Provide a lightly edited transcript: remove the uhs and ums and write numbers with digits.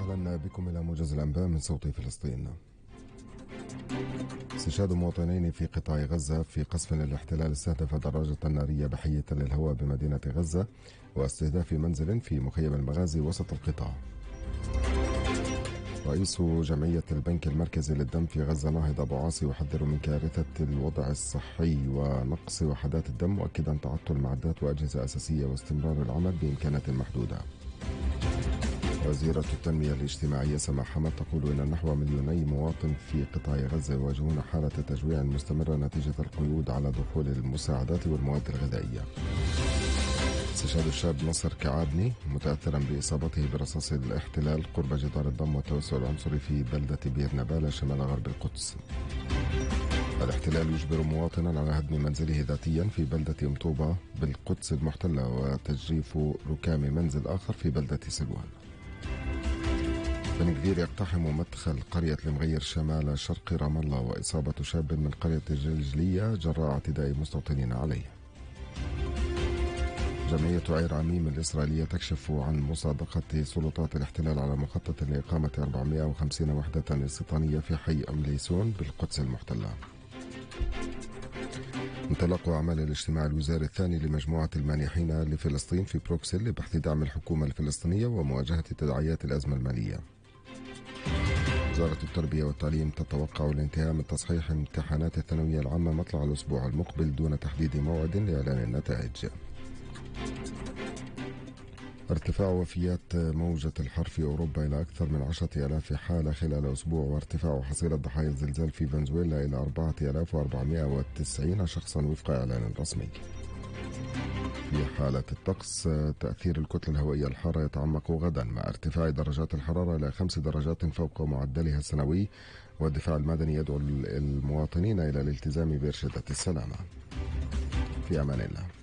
أهلا بكم إلى موجز الأنباء من صوت فلسطين. استشهاد مواطنين في قطاع غزة في قصف للاحتلال استهدف دراجة نارية بحي تل الهوى بمدينة غزة واستهداف منزل في مخيم المغازي وسط القطاع. رئيس جمعية البنك المركزي للدم في غزة ناهض أبو عاصي يحذر من كارثة الوضع الصحي ونقص وحدات الدم، مؤكدا تعطل معدات وأجهزة أساسية واستمرار العمل بإمكانات محدودة. وزيرة التنمية الاجتماعية سما حمد تقول إن نحو 2,000,000 مواطن في قطاع غزة يواجهون حالة تجويع مستمرة نتيجة القيود على دخول المساعدات والمواد الغذائية. استشهاد الشاب نصر كعابني متأثرا بإصابته برصاص الاحتلال قرب جدار الضم والتوسع العنصري في بلدة بير نبالة شمال غرب القدس. الاحتلال يجبر مواطنا على هدم منزله ذاتيا في بلدة مطوبة بالقدس المحتلة وتجريف ركام منزل آخر في بلدة سلوان. بن كبير يقتحم مدخل قرية المغير شمال شرق رام الله وإصابة شاب من قرية الجلجلية جراء اعتداء مستوطنين عليه. جمعية عير عميم الإسرائيلية تكشف عن مصادقة سلطات الاحتلال على مخطط لإقامة 450 وحدة استيطانية في حي أم ليسون بالقدس المحتلة. انطلاق أعمال الاجتماع الوزاري الثاني لمجموعة المانحين لفلسطين في بروكسل لبحث دعم الحكومة الفلسطينية ومواجهة تداعيات الأزمة المالية. وزارة التربية والتعليم تتوقع الانتهاء من تصحيح امتحانات الثانوية العامة مطلع الأسبوع المقبل دون تحديد موعد لإعلان النتائج. ارتفاع وفيات موجة الحر في أوروبا إلى أكثر من 10,000 حالة خلال أسبوع، وارتفاع حصيلة ضحايا الزلزال في فنزويلا إلى 4,490 شخصا وفق إعلان رسمي. في حالة الطقس، تأثير الكتلة الهوائية الحارة يتعمق غدا مع ارتفاع درجات الحرارة إلى 5 درجات فوق معدلها السنوي، والدفاع المدني يدعو المواطنين إلى الالتزام بإرشادات السلامة. في أمان الله.